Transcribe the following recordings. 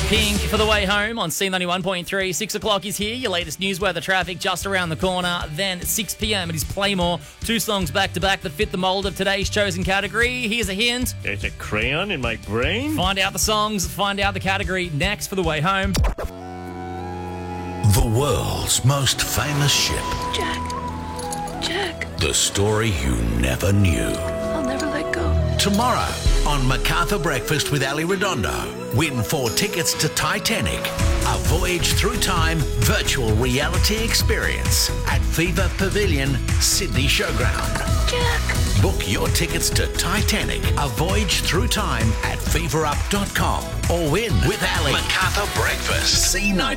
Pink for the way home on C91.3. 6 o'clock is here. Your latest news weather traffic just around the corner. Then 6 p.m. it is Playmore. 2 songs back to back that fit the mould of today's chosen category. Here's a hint. There's a crayon in my brain. Find out the songs, find out the category next for the way home. The world's most famous ship. Jack, The story you never knew. I'll never let go. Tomorrow on MacArthur Breakfast with Ali Redondo. Win 4 tickets to Titanic, a voyage through time virtual reality experience at Viva Pavilion, Sydney Showground. Jack! Book your tickets to Titanic, a voyage through time at feverup.com or win with Ali. MacArthur Breakfast,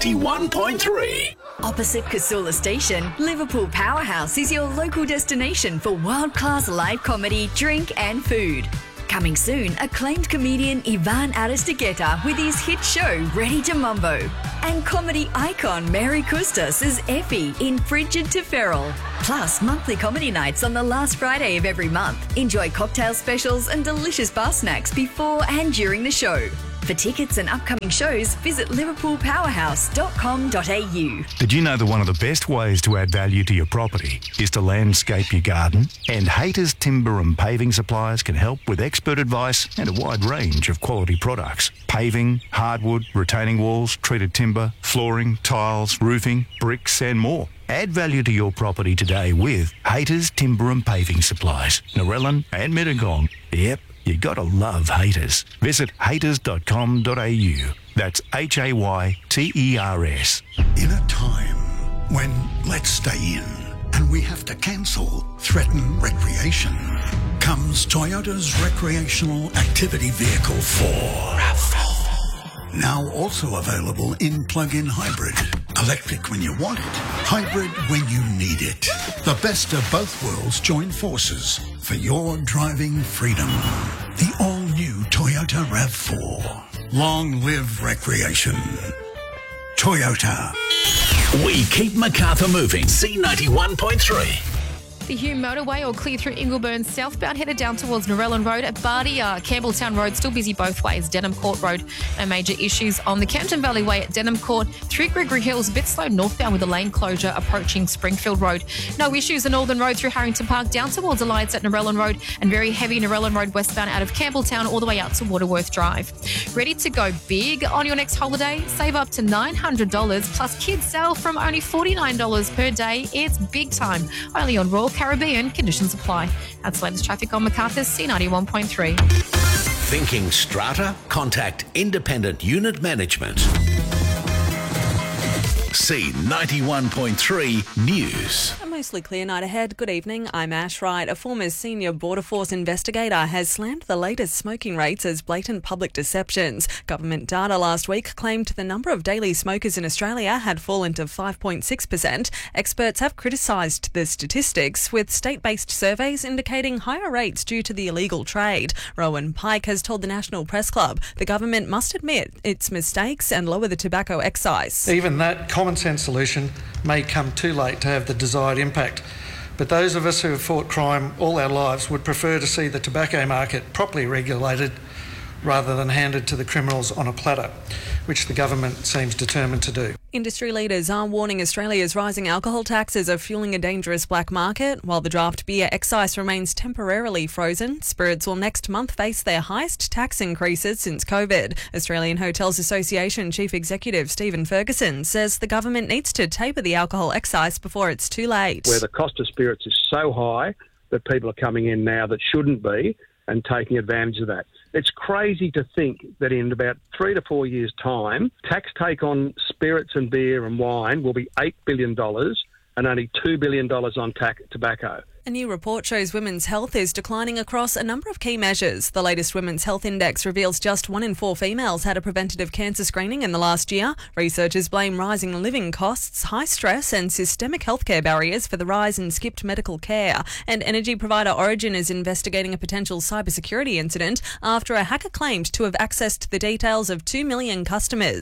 C91.3. Opposite Casula Station, Liverpool Powerhouse is your local destination for world-class live comedy, drink and food. Coming soon, acclaimed comedian Ivan Aristeguieta with his hit show Ready to Mumbo. And comedy icon Mary Custas as Effie in Frigid to Feral. Plus, monthly comedy nights on the last Friday of every month. Enjoy cocktail specials and delicious bar snacks before and during the show. For tickets and upcoming shows, visit liverpoolpowerhouse.com.au. Did you know that one of the best ways to add value to your property is to landscape your garden? And Haters Timber and Paving Suppliers can help with expert advice and a wide range of quality products. Paving, hardwood, retaining walls, treated timber, flooring, tiles, roofing, bricks and more. Add value to your property today with Haters Timber and Paving Supplies, Narellan and Mittagong. Yep. You gotta love Haters. Visit haters.com.au. That's HAYTERS. In a time when let's stay in and we have to cancel, threaten recreation, comes Toyota's recreational activity vehicle 4. RAV4. Now also available in plug-in hybrid. Electric when you want it, hybrid when you need it. The best of both worlds join forces for your driving freedom. The all-new Toyota RAV4. Long live recreation. Toyota. We keep MacArthur moving. C91.3. The Hume Motorway or clear through Ingleburn southbound headed down towards Narellan Road at Bardia. Campbelltown Road still busy both ways. Denham Court Road, no major issues on the Campton Valley Way at Denham Court. Through Gregory Hills, a bit slow northbound with a lane closure approaching Springfield Road. No issues on Northern Road through Harrington Park down towards Alliance at Narellan Road and very heavy Narellan Road westbound out of Campbelltown all the way out to Waterworth Drive. Ready to go big on your next holiday? Save up to $900 plus kids sale from only $49 per day. It's big time. Only on Royal Caribbean. Conditions apply. That's the latest traffic on MacArthur's C91.3. Thinking strata? Contact Independent Unit Management. C91.3 News. A mostly clear night ahead. Good evening. I'm Ash Wright. A former senior Border Force investigator has slammed the latest smoking rates as blatant public deceptions. Government data last week claimed the number of daily smokers in Australia had fallen to 5.6%. Experts have criticised the statistics, with state-based surveys indicating higher rates due to the illegal trade. Rowan Pike has told the National Press Club the government must admit its mistakes and lower the tobacco excise. Even that common sense solution may come too late to have the desired impact. But those of us who have fought crime all our lives would prefer to see the tobacco market properly regulated rather than handed to the criminals on a platter, which the government seems determined to do. Industry leaders are warning Australia's rising alcohol taxes are fueling a dangerous black market. While the draft beer excise remains temporarily frozen, spirits will next month face their highest tax increases since COVID. Australian Hotels Association Chief Executive Stephen Ferguson says the government needs to taper the alcohol excise before it's too late. Where the cost of spirits is so high that people are coming in now that shouldn't be and taking advantage of that. It's crazy to think that in about 3 to 4 years' time, tax take on spirits and beer and wine will be $8 billion and only $2 billion on tobacco. A new report shows women's health is declining across a number of key measures. The latest Women's Health Index reveals just 1 in 4 females had a preventative cancer screening in the last year. Researchers blame rising living costs, high stress and systemic healthcare barriers for the rise in skipped medical care. And energy provider Origin is investigating a potential cybersecurity incident after a hacker claimed to have accessed the details of 2 million customers.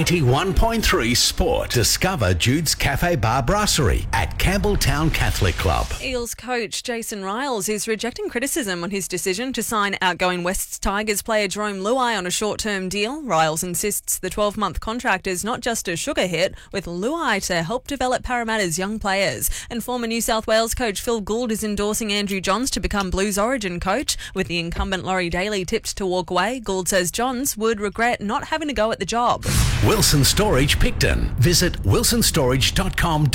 C91.3 Sport. Discover Jude's Cafe Bar Brasserie at Campbelltown Catholic Club. up. Eels coach Jason Riles is rejecting criticism on his decision to sign outgoing Wests Tigers player Jerome Luai on a short-term deal. Riles insists the 12-month contract is not just a sugar hit, with Luai to help develop Parramatta's young players. And former New South Wales coach Phil Gould is endorsing Andrew Johns to become Blues Origin coach. With the incumbent Laurie Daly tipped to walk away, Gould says Johns would regret not having to go at the job. Wilson Storage Picton. Visit wilsonstorage.com.au.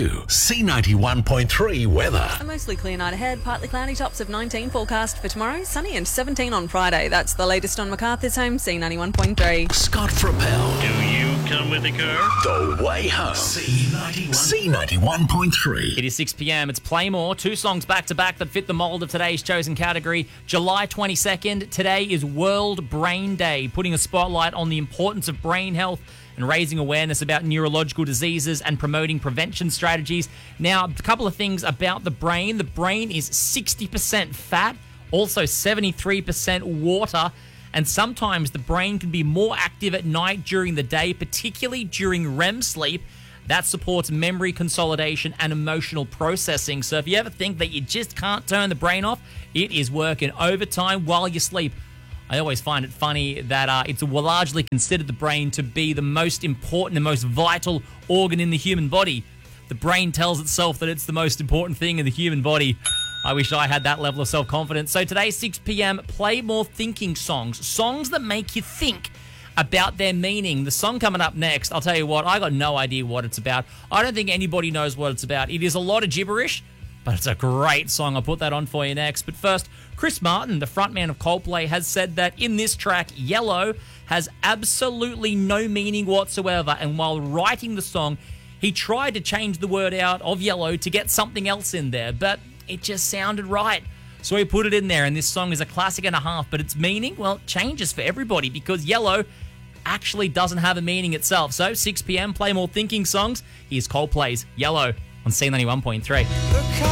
C91.3 weather. A mostly clear night ahead, partly cloudy, tops of 19 forecast for tomorrow, sunny and 17 on Friday. That's the latest on MacArthur's Home, C91.3. Scott Frappel. Do you come with a car? The Way Home. C91.3. It is 6 p.m. It's Playmore. 2 songs back-to-back that fit the mould of today's chosen category. July 22nd, today is World Brain Day, putting a spotlight on the importance of brain health and raising awareness about neurological diseases and promoting prevention strategies. Now, a couple of things about the brain. The brain is 60% fat, also 73% water, and sometimes the brain can be more active at night during the day, particularly during REM sleep. That supports memory consolidation and emotional processing. So if you ever think that you just can't turn the brain off, it is working overtime while you sleep. I always find it funny that it's largely considered the brain to be the most important, the most vital organ in the human body. The brain tells itself that it's the most important thing in the human body. I wish I had that level of self-confidence. So today, 6 p.m, play more thinking songs. Songs that make you think about their meaning. The song coming up next, I'll tell you what, I got no idea what it's about. I don't think anybody knows what it's about. It is a lot of gibberish, but it's a great song. I'll put that on for you next. But first, Chris Martin, the frontman of Coldplay, has said that in this track, Yellow has absolutely no meaning whatsoever. And while writing the song, he tried to change the word out of yellow to get something else in there, but it just sounded right. So he put it in there, and this song is a classic and a half, but its meaning, well, it changes for everybody because yellow actually doesn't have a meaning itself. So 6 p.m, play more thinking songs. Here's Coldplay's Yellow on C91.3.